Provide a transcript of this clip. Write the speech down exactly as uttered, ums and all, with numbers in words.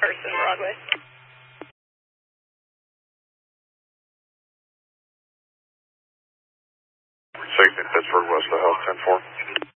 Carson Broadway. sixteen Pittsburgh, west of Health, ten four.